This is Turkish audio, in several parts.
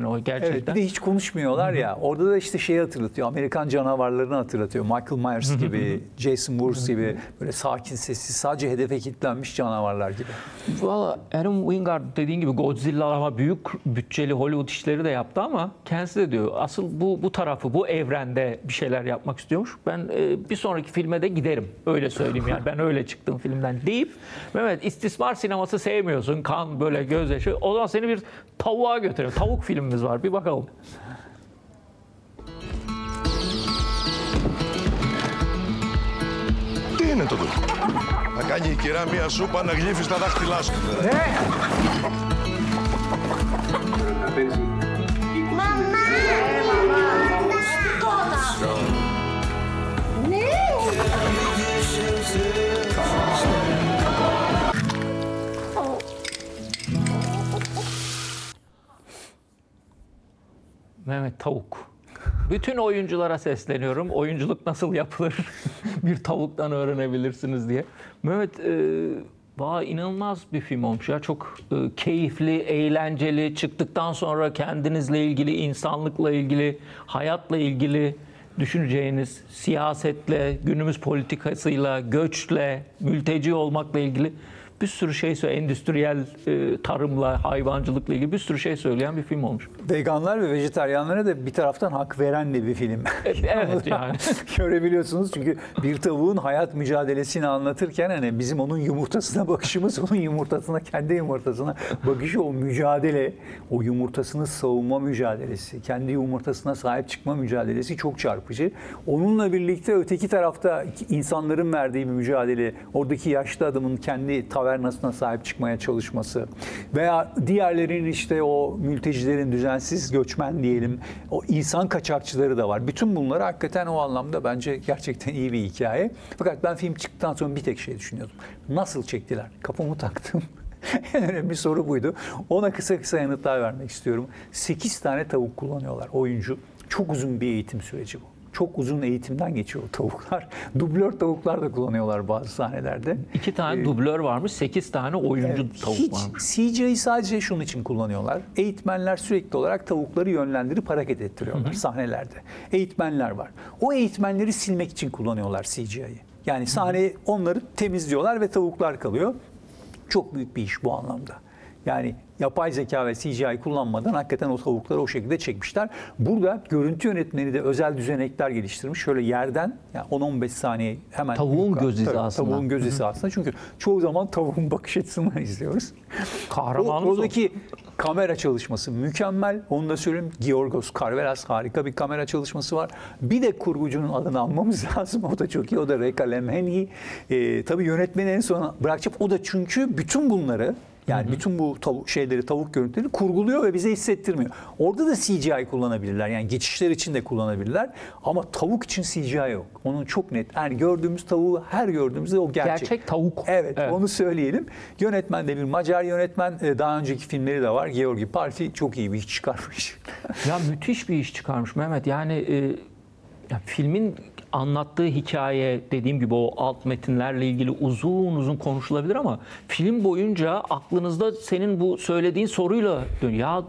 o gerçekten. Evet, bir de hiç konuşmuyorlar ya. Orada da işte şeyi hatırlatıyor. Amerikan canavarlarını hatırlatıyor. Michael Myers gibi, Jason Voorhees gibi böyle sakin, sessiz, sadece hedefe kilitlenmiş canavarlar gibi. Valla Adam Wingard dediğin gibi Godzilla ama büyük bütçeli Hollywood işleri de yaptı ama kendisi de diyor asıl bu tarafı, bu evrende bir şeyler yapmak istiyormuş. Ben bir sonraki filme de giderim. Öyle söyleyeyim yani. Ben öyle çıktım filmden deyip Mehmet istismar sineması sevmiyorsun. Kan böyle gözyaşı. O zaman seni bir tavuğa götürüyor. Tavuk filmimiz var. Bir bakalım. Τι είναι το τούτο? Θα κάνει η κυρά μία σούπα να γλύφει στα δάχτυλά σου. Mehmet tavuk. Bütün oyunculara sesleniyorum. Oyunculuk nasıl yapılır? Bir tavuktan öğrenebilirsiniz diye. Mehmet, inanılmaz bir film olmuş ya. Çok keyifli, eğlenceli. Çıktıktan sonra kendinizle ilgili, insanlıkla ilgili, hayatla ilgili düşüneceğiniz, siyasetle, günümüz politikasıyla, göçle, mülteci olmakla ilgili bir sürü şey söylüyor. Endüstriyel tarımla, hayvancılıkla ilgili bir sürü şey söyleyen bir film olmuş. Veganlar ve vejetaryenlere de bir taraftan hak veren de bir film. Evet yani. Görebiliyorsunuz çünkü bir tavuğun hayat mücadelesini anlatırken hani bizim onun yumurtasına bakışımız, onun yumurtasına, kendi yumurtasına bakışı, o mücadele, o yumurtasını savunma mücadelesi, kendi yumurtasına sahip çıkma mücadelesi çok çarpıcı. Onunla birlikte öteki tarafta insanların verdiği bir mücadele, oradaki yaşlı adamın kendi tavernasına sahip çıkmaya çalışması veya diğerlerinin işte o mültecilerin, düzensiz göçmen diyelim, o insan kaçakçıları da var. Bütün bunları hakikaten o anlamda bence gerçekten iyi bir hikaye. Fakat ben film çıktıktan sonra bir tek şey düşünüyordum. Nasıl çektiler? Kafamı taktım. En önemli soru buydu. Ona kısa kısa yanıtlar vermek istiyorum. 8 tane tavuk kullanıyorlar, oyuncu. Çok uzun bir eğitim süreci bu. Çok uzun eğitimden geçiyor o tavuklar. Dublör tavuklar da kullanıyorlar bazı sahnelerde. 2 tane dublör varmış, 8 tane oyuncu tavuk varmış. CGI'yi sadece şunun için kullanıyorlar. Eğitmenler sürekli olarak tavukları yönlendirip hareket ettiriyorlar sahnelerde. Eğitmenler var. O eğitmenleri silmek için kullanıyorlar CGI'yi. Yani sahneyi onları temizliyorlar ve tavuklar kalıyor. Çok büyük bir iş bu anlamda. Yani yapay zeka ve CGI kullanmadan hakikaten o tavukları o şekilde çekmişler. Burada görüntü yönetmeni de özel düzenekler geliştirmiş. Şöyle yerden yani 10-15 saniye hemen... Tavuğun göz hizasından. Tavuğun göz hizasından. Çünkü çoğu zaman tavuğun bakış açısından izliyoruz. Kahramanımız oradaki kamera çalışması mükemmel. Onu da söyleyeyim. Giorgos Karvelas harika bir kamera çalışması var. Bir de kurgucunun adını almamız lazım. O da çok iyi. O da Reka Lemhengi. Tabii yönetmeni en sona bırakacak. O da çünkü bütün bunları yani bütün bu tavuk görüntüleri kurguluyor ve bize hissettirmiyor. Orada da CGI kullanabilirler. Yani geçişler için de kullanabilirler. Ama tavuk için CGI yok. Onun çok net. Yani gördüğümüz tavuğu her gördüğümüzde o gerçek. Gerçek tavuk. Evet, onu söyleyelim. Yönetmen de bir Macar yönetmen. Daha önceki filmleri de var. Georgi Parti çok iyi bir iş çıkarmış. Ya müthiş bir iş çıkarmış Mehmet. Yani filmin anlattığı hikaye dediğim gibi o alt metinlerle ilgili uzun uzun konuşulabilir ama film boyunca aklınızda senin bu söylediğin soruyla dönüyor.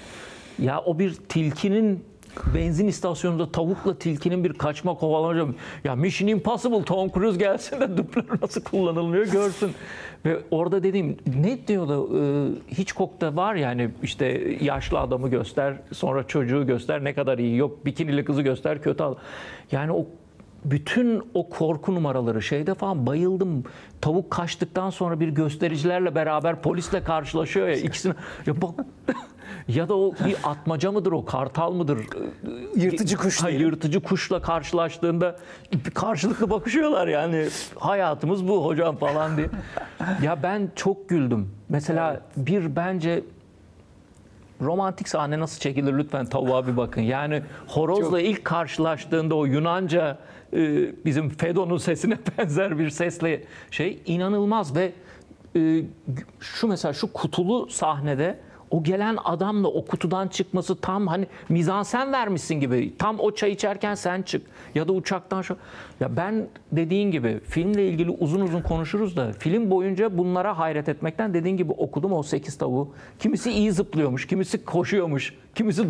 Ya o bir tilkinin benzin istasyonunda tavukla tilkinin bir kaçma kovalamaca. Ya Mission Impossible, Tom Cruise gelsin de dublör nasıl kullanılmıyor görsün. Ve orada dediğim ne diyordu Hitchcock'ta var yani işte yaşlı adamı göster, sonra çocuğu göster ne kadar iyi, yok bikinili kızı göster kötü al. Yani o bütün o korku numaraları şeyde falan bayıldım. Tavuk kaçtıktan sonra bir göstericilerle beraber polisle karşılaşıyor ya ikisini. Ya bak ya da o bir atmaca mıdır o, kartal mıdır? Yırtıcı kuş değil. Yırtıcı kuşla karşılaştığında karşılıklı bakışıyorlar yani. Hayatımız bu hocam falan diye. Ya ben çok güldüm. Mesela bir bence romantik sahne nasıl çekilir lütfen tavuğa bir bakın. Yani horozla ilk karşılaştığında o Yunanca bizim Fedon'un sesine benzer bir sesle inanılmaz ve şu mesela şu kutulu sahnede o gelen adamla o kutudan çıkması tam hani mizansen vermişsin gibi. Tam o çay içerken sen çık ya da uçaktan şu. Ya ben dediğin gibi filmle ilgili uzun uzun konuşuruz da film boyunca bunlara hayret etmekten dediğin gibi okudum o 8 tavuğu. Kimisi iyi zıplıyormuş, kimisi koşuyormuş, kimisi